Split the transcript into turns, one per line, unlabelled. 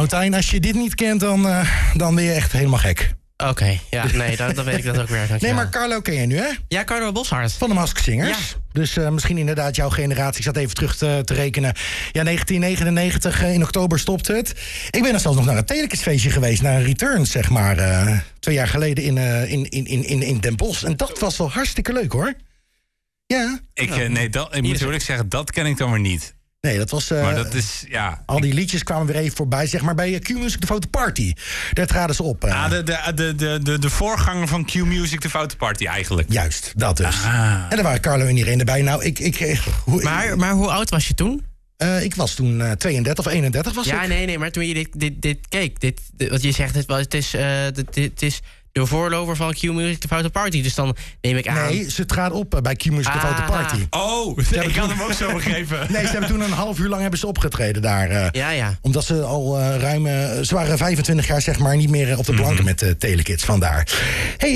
Nou, Tijn, als je dit niet kent, dan ben je echt helemaal gek.
Oké, ja, nee, dan weet ik dat ook weer.
Nee, maar Carlo ken je nu, hè?
Ja, Carlo Boszhard.
Van de Masked Singers.
Ja.
Dus misschien inderdaad jouw generatie. Ik zat even terug te rekenen. Ja, 1999, in oktober stopte het. Ik ben er zelfs nog naar een Telekidsfeestje geweest. Naar een Return, zeg maar. 2 jaar geleden in Den Bosch. En dat was wel hartstikke leuk, hoor. Ja.
Ik moet eerlijk zeggen, dat ken ik dan weer niet.
Nee, dat was...
maar dat is, ja...
Al die liedjes kwamen weer even voorbij. Zeg maar bij Q-Music, de Foute Party. Daar traden ze op.
De voorganger van Q-Music, de Foute Party eigenlijk.
Juist, dat dus. En daar waren Carlo en iedereen erbij. Nou,
Maar hoe oud was je toen?
Ik was toen 32 of 31 was ik.
Ja, nee, maar toen je dit keek... wat je zegt, het is de voorloper van Q-Music, de Foute Party. Dus dan neem ik aan...
Nee, ze traden op bij Q-Music, de Foute Party.
Oh, ik had hem ook zo begrepen.
Nee, ze hebben toen een half uur lang opgetreden daar.
Ja.
Omdat ze al ze waren 25 jaar zeg maar niet meer op de planken met Telekids, vandaar. Hey,